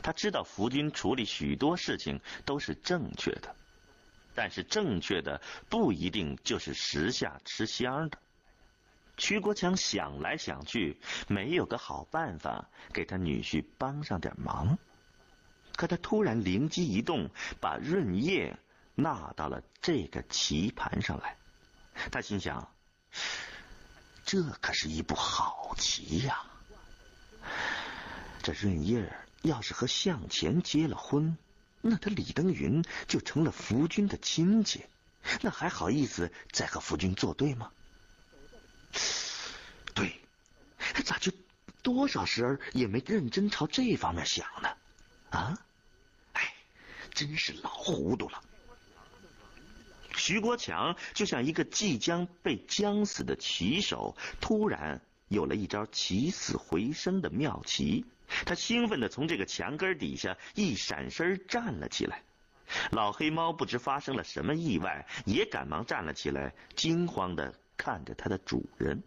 他知道福军处理许多事情都是正确的，但是正确的不一定就是时下吃香的。徐国强想来想去，没有个好办法给他女婿帮上点忙。可他突然灵机一动，把润叶纳到了这个棋盘上来。他心想，这可是一步好棋呀！这润叶要是和向前结了婚，那他李登云就成了福军的亲戚，那还好意思再和福军作对吗？对，咋就多少时儿也没认真朝这方面想呢？啊，哎，真是老糊涂了。徐国强就像一个即将被将死的棋手，突然有了一招起死回生的妙棋。他兴奋地从这个墙根底下一闪身站了起来。老黑猫不知发生了什么意外，也赶忙站了起来，惊慌地看着他的主人。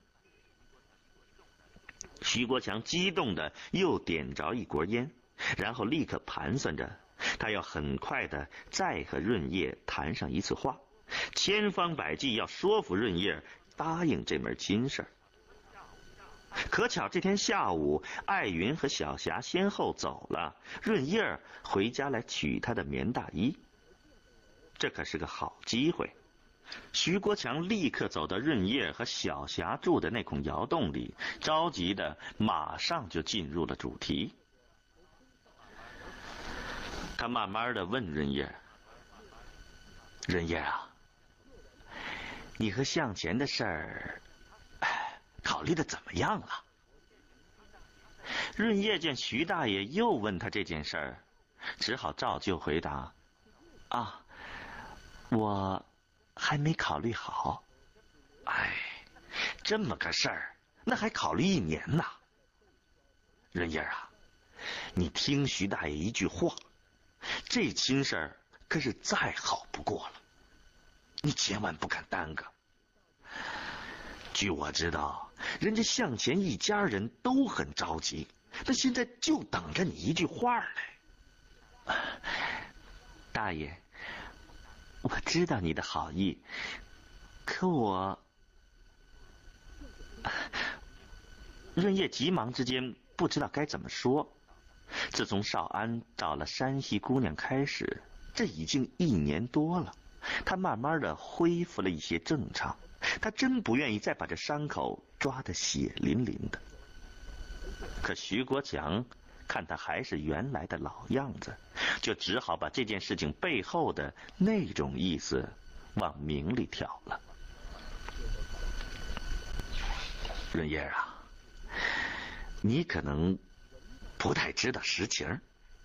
徐国强激动地又点着一锅烟，然后立刻盘算着，他要很快地再和润叶谈上一次话，千方百计要说服润叶答应这门亲事。可巧这天下午，艾云和小霞先后走了，润叶回家来取她的棉大衣。这可是个好机会。徐国强立刻走到润叶和小霞住的那孔窑洞里，着急的马上就进入了主题。他慢慢的问润叶：“润叶啊，你和向前的事儿考虑的怎么样了？”润叶见徐大爷又问他这件事儿，只好照旧回答：“啊，我还没考虑好。”“哎，这么个事儿，那还考虑1年呢。”“润叶啊，你听徐大爷一句话，这亲事儿可是再好不过了，你千万不敢耽搁。据我知道，人家向前一家人都很着急，那现在就等着你一句话来。”“大爷，我知道你的好意，可我……”润叶急忙之间不知道该怎么说。自从少安找了山西姑娘开始，这已经1年多了，他慢慢的恢复了一些正常，他真不愿意再把这伤口抓得血淋淋的。可徐国强看他还是原来的老样子，就只好把这件事情背后的那种意思往明里挑了。“润叶啊，你可能不太知道实情，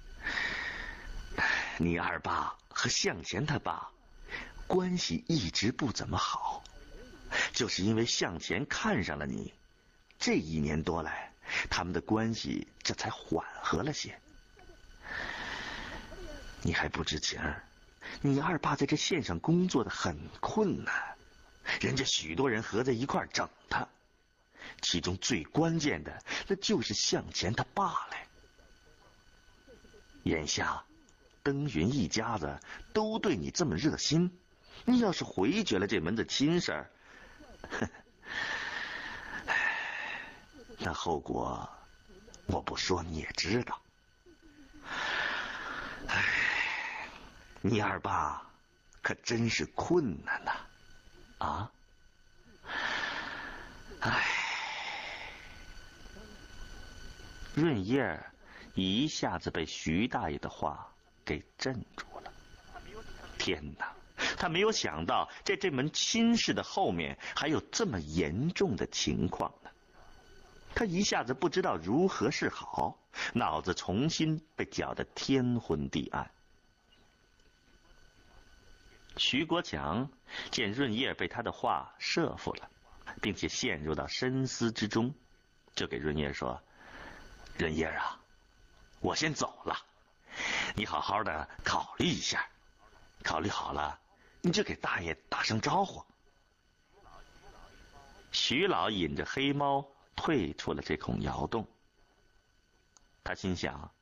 你二爸和向前他爸关系一直不怎么好，就是因为向前看上了你，这1年多来他们的关系这才缓和了些。你还不知情，你二爸在这县上工作的很困难，人家许多人合在一块整他，其中最关键的那就是向前他爸来。眼下登云一家子都对你这么热心，你要是回绝了这门子亲事儿，那后果我不说你也知道。你二爸可真是困难呐！啊，润叶一下子被徐大爷的话给镇住了。天哪，他没有想到这门亲事的后面还有这么严重的情况呢。他一下子不知道如何是好，脑子重新被搅得天昏地暗。徐国强见润叶被他的话摄服了，并且陷入到深思之中，就给润叶说：“润叶啊，我先走了，你好好的考虑一下，考虑好了你就给大爷打声招呼。”徐老引着黑猫退出了这孔窑洞。他心想，